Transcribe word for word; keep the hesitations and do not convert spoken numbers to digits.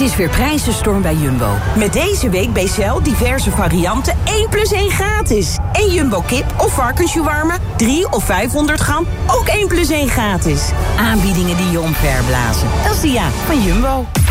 is weer prijzenstorm bij Jumbo. Met deze week B C L diverse varianten één plus één gratis. En Jumbo kip of varkensjewarma, drie of vijfhonderd gram, ook één plus één gratis. Aanbiedingen die je omverblazen. Dat is de ja van Jumbo.